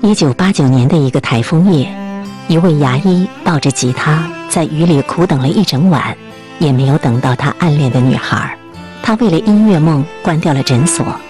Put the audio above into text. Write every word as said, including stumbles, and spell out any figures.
一九八九年的一个台风夜，一位牙医抱着吉他在雨里苦等了一整晚，也没有等到他暗恋的女孩。他为了音乐梦关掉了诊所，